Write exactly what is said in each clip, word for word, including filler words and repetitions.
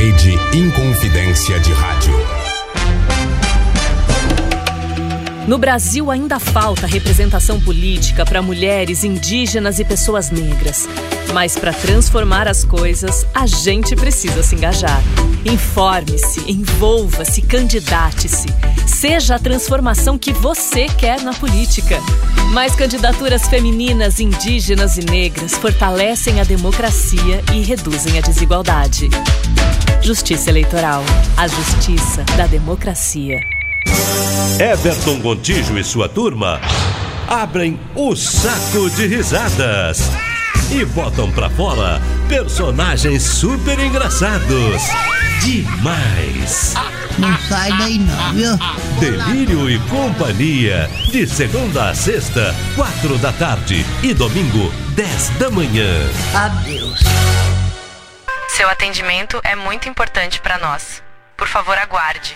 Rede Inconfidência de Rádio. No Brasil ainda falta representação política para mulheres, indígenas e pessoas negras. Mas para transformar as coisas, a gente precisa se engajar. Informe-se, envolva-se, candidate-se. Seja a transformação que você quer na política. Mais candidaturas femininas, indígenas e negras fortalecem a democracia e reduzem a desigualdade. Justiça Eleitoral. A justiça da democracia. Everton Gontijo e sua turma abrem o saco de risadas e botam pra fora personagens super engraçados. Demais! Não sai daí não, viu? Delírio e Companhia, de segunda a sexta, quatro da tarde e domingo, dez da manhã. Adeus. Seu atendimento é muito importante para nós. Por favor, aguarde.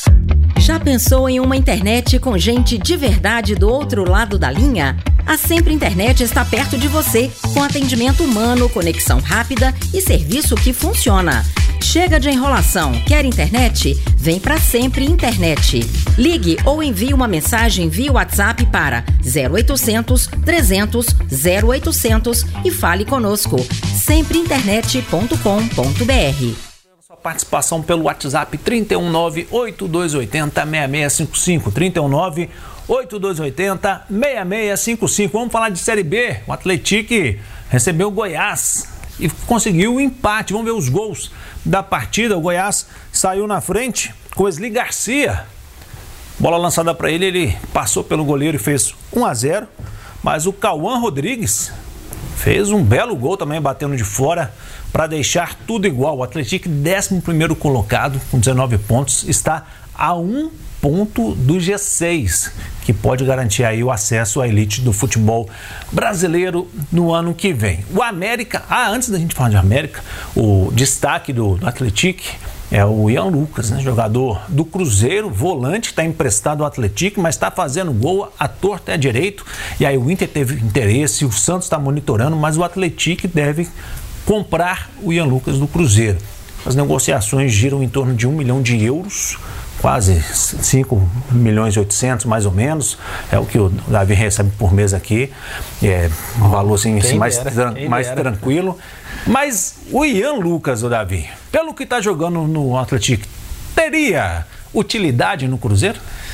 Já pensou em uma internet com gente de verdade do outro lado da linha? A Sempre Internet está perto de você, com atendimento humano, conexão rápida e serviço que funciona. Chega de enrolação. Quer internet? Vem pra Sempre Internet. Ligue ou envie uma mensagem via WhatsApp para zero oitocentos, trezentos, zero oitocentos e fale conosco. sempre internet ponto com ponto br. Participação pelo WhatsApp trinta e um nove, oito dois oito zero, seis seis cinco cinco, trinta e um nove, oito dois oito zero, seis seis cinco cinco. Vamos falar de Série B. O Atlético recebeu o Goiás e conseguiu o empate. Vamos ver os gols da partida. O Goiás saiu na frente com Wesley Garcia. Bola lançada para ele, ele passou pelo goleiro e fez um a zero. Mas o Cauã Rodrigues fez um belo gol também, batendo de fora, para deixar tudo igual. O Atlético, décimo primeiro colocado, com dezenove pontos, está a um ponto do G seis, que pode garantir aí o acesso à elite do futebol brasileiro no ano que vem. O América, ah, antes da gente falar de América, o destaque do, do Atlético é o Ian Lucas, né? Jogador do Cruzeiro, volante, está emprestado ao Atlético, mas está fazendo gol à torta e à direito. E aí o Inter teve interesse, o Santos está monitorando, mas o Atlético deve comprar o Ian Lucas do Cruzeiro. As negociações giram em torno de um milhão de euros, quase cinco milhões e oitocentos, mais ou menos, é o que o Davi recebe por mês aqui, é um valor assim, assim, mais, tran mais tranquilo. Mas o Ian Lucas, o Davi, pelo que está jogando no Atlético, teria utilidade no Cruzeiro?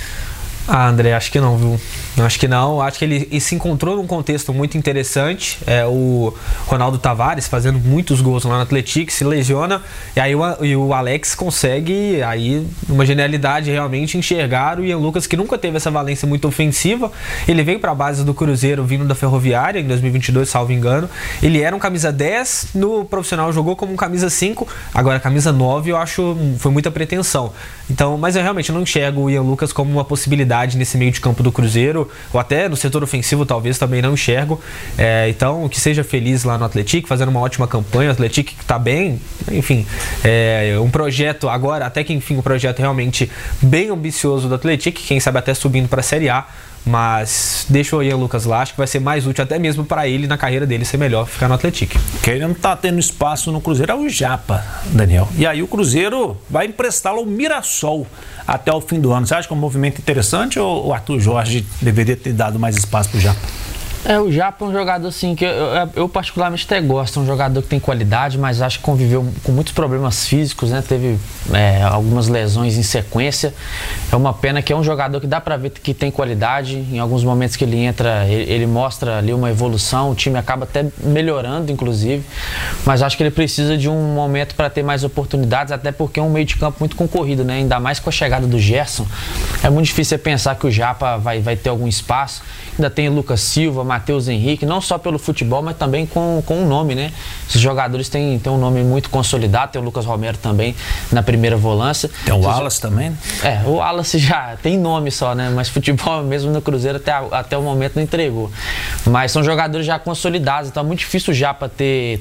Ah, André, acho que não, viu? Acho que não. Acho que ele, ele se encontrou num contexto muito interessante. É, o Ronaldo Tavares fazendo muitos gols lá no Atlético, se lesiona, e aí o, e o Alex consegue, aí, numa genialidade, realmente enxergar o Ian Lucas, que nunca teve essa valência muito ofensiva. Ele veio para a base do Cruzeiro vindo da Ferroviária em dois mil e vinte e dois, salvo engano. Ele era um camisa dez, no profissional jogou como um camisa cinco, agora camisa nove eu acho foi muita pretensão. Então, mas eu realmente não enxergo o Ian Lucas como uma possibilidade nesse meio de campo do Cruzeiro, ou até no setor ofensivo talvez também não enxergo. É, então, que seja feliz lá no Atlético, fazendo uma ótima campanha. O Atlético está bem, enfim, é um projeto agora, até que enfim, um projeto realmente bem ambicioso do Atlético, quem sabe até subindo para a Série A. Mas deixa o Ian Lucas lá, acho que vai ser mais útil até mesmo para ele, na carreira dele, ser melhor ficar no Atlético. Quem não tá tendo espaço no Cruzeiro é o Japa, Daniel. E aí o Cruzeiro vai emprestá-lo ao Mirassol até o fim do ano. Você acha que é um movimento interessante ou o Arthur Jorge deveria ter dado mais espaço pro Japa? É, o Japa é um jogador assim que eu, eu particularmente até gosto, é um jogador que tem qualidade, mas acho que conviveu com muitos problemas físicos, né? Teve é, algumas lesões em sequência. É uma pena que é um jogador que dá pra ver que tem qualidade. Em alguns momentos que ele entra, ele, ele mostra ali uma evolução, o time acaba até melhorando, inclusive. Mas acho que ele precisa de um momento para ter mais oportunidades, até porque é um meio de campo muito concorrido, né? Ainda mais com a chegada do Gerson. É muito difícil pensar que o Japa vai, vai ter algum espaço. Ainda tem Lucas Silva, Matheus Henrique, não só pelo futebol, mas também com, com o nome, né? Esses jogadores têm, têm um nome muito consolidado, tem o Lucas Romero também na primeira volância. Tem o Wallace também, né? É, o Wallace já tem nome só, né? Mas futebol mesmo no Cruzeiro até, até o momento não entregou. Mas são jogadores já consolidados, então é muito difícil já para ter,